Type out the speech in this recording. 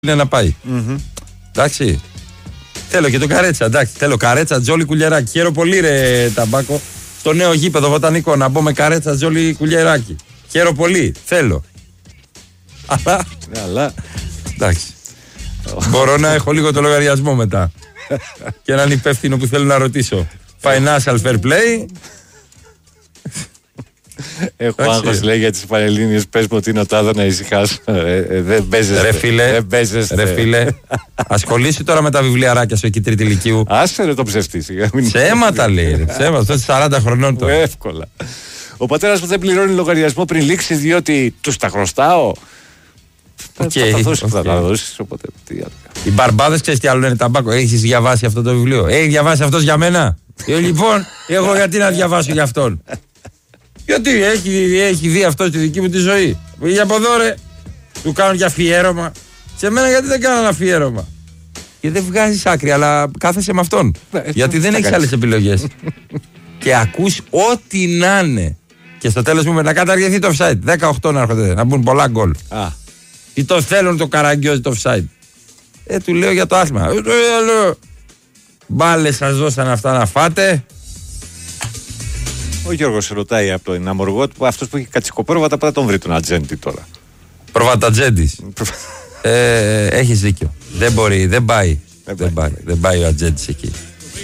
είναι να πάει. Εντάξει. Θέλω και τον Καρέτσα, εντάξει. Θέλω Καρέτσα, Τζόλι, Κουλιεράκι. Χαίρομαι πολύ, ρε Ταμπάκο. Στο νέο γήπεδο βοτανικό να μπω με Καρέτσα, Τζόλι, Κουλιεράκι. Χαίρομαι πολύ. Θέλω. Αλλά. Εντάξει. Μπορώ να έχω λίγο το λογαριασμό μετά. Και έναν υπεύθυνο που θέλω να ρωτήσω. Financial fair play. Έχω άγχος, λέει, για τις Πανελλήνιες. Πες μου ότι είναι ο Τάδο να ησυχάσω. Δεν παίζεστε. Ρε φίλε, ασχολήσου τώρα με τα βιβλιαράκια σου εκεί τρίτη ηλικίου. Άσε ρε το ψευτή. Ψέματα λέει. Ψέματα, αυτό 40 χρονών τώρα. Εύκολα. Ο πατέρας μου δεν πληρώνει λογαριασμό πριν λήξει διότι τους τα χρωστάω. Θα τα δώσεις, οπότε. Οι μπαρμπάδες ξέρεις τι άλλο λένε, Ταμπάκο. Έχεις διαβάσει αυτό το βιβλίο? Έχει διαβάσει αυτός για μένα? Λοιπόν, εγώ γιατί να διαβάσω για αυτόν? Γιατί έχει δει αυτό στη δική μου τη ζωή. Πήγε από εδώ, ρε. Του κάνουν για αφιέρωμα. Σε μένα γιατί δεν κάνανε αφιέρωμα? Και δεν βγάζεις άκρη, αλλά κάθεσαι με αυτόν. Γιατί δεν έχεις άλλες επιλογές. Και ακούς ό,τι να είναι. Και στο τέλος μου να καταργηθεί το offside. 18 να έρχονται, να μπουν πολλά γκολ. Ή το θέλουν το Καραγκιόζη το offside. Του λέω για το άθλημα. Μπάλες σας δώσαν αυτά να φάτε. Ο Γιώργος ρωτάει από τον Αμοργό του, αυτός που έχει κατσικοπρόβατα, πάντα τον βρει τον ατζέντη τώρα. Προβατατζέντης. Έχεις δίκιο. Δεν μπορεί, δεν πάει. Δεν πάει ο ατζέντης εκεί.